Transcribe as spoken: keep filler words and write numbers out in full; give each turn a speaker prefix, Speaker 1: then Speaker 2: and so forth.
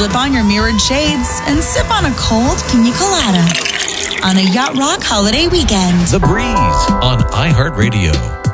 Speaker 1: slip on your mirrored shades and sip on a cold pina colada on a Yacht Rock holiday weekend.
Speaker 2: The Breeze on iHeartRadio.